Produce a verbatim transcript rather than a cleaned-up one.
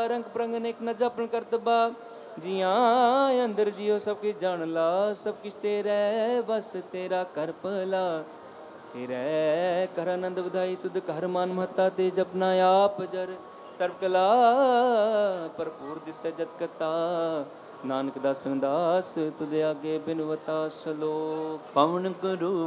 रंग प्रंग नेक न जपन करतबा जिया अंदर जियो सब किस जान ला सब किस तेरे बस तेरा कर भला तेरे कर आनंद बधाई तुद कर मान महता ते जपना आप जर सर्व कला भरपूर दिसै जत कता नानक दास दास तुद आगे बिनवता सलोक पवन गुरु